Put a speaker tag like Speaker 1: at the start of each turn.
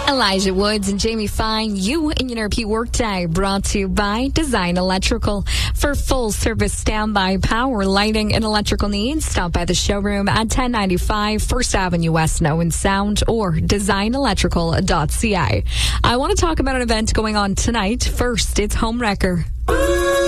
Speaker 1: Elijah Woods and Jamie Fine, you and your repeat workday, brought to you by Design Electrical. For full service standby power, lighting, and electrical needs, stop by the showroom at 1095 First Avenue West, in Owen Sound, or designelectrical.ca. I want to talk about an event going on tonight. First, it's Homewrecker.